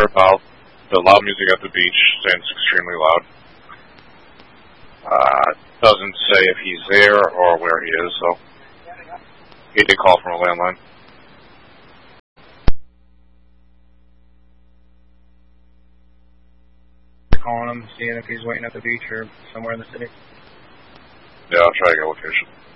about the loud music at the beach, saying it's extremely loud. Doesn't say if he's there or where he is, so he did call from a landline. Calling him, seeing if he's waiting at the beach or somewhere in the city. Yeah, I'll try to get a location.